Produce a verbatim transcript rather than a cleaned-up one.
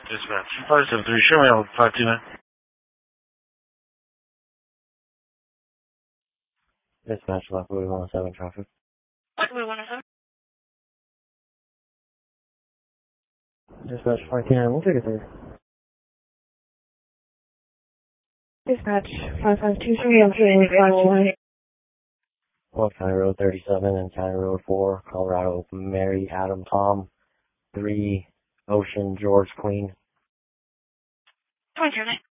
Dispatch. five seven three, show me out five two nine. Dispatch, Lockwood one oh seven traffic. Lockwood one oh seven. Dispatch five two nine, we'll take it there. Dispatch five five two three, I'm shooting five two nine. North County Road thirty-seven and County Road four, Colorado, Mary, Adam, Tom, three, Ocean, George, Queen. twenty-two nine.